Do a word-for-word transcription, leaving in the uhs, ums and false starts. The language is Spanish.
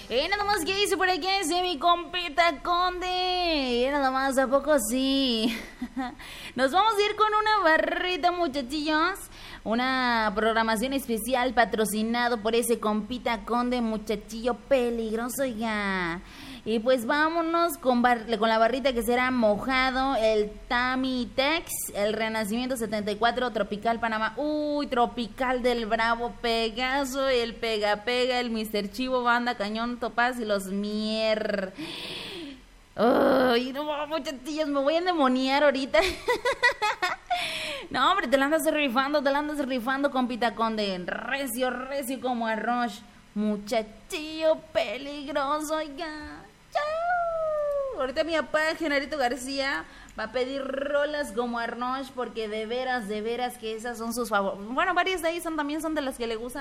Y nada más que dice por aquí, dice mi compita Conde. Y nada más, ¿a poco sí? Nos vamos a ir con una barrita, muchachillos. Una programación especial patrocinado por ese compita Conde, muchachillo peligroso, ya. Y pues vámonos con, bar- con la barrita que será Mojado, el Tami Tex, el Renacimiento setenta y cuatro, Tropical Panamá. Uy, Tropical del Bravo, Pegaso, el Pega Pega, el mister Chivo, Banda Cañón, Topaz y los Mier. Ay, no, muchachillos, me voy a endemoniar ahorita. No, hombre, te la andas rifando, te la andas rifando, compita Conde. Recio, recio como arroz. Muchachillo peligroso, oiga. Chao. Ahorita mi papá, Genarito García, va a pedir rolas como arroz porque de veras, de veras que esas son sus favoritas. Bueno, varias de ahí son, también son de las que le gustan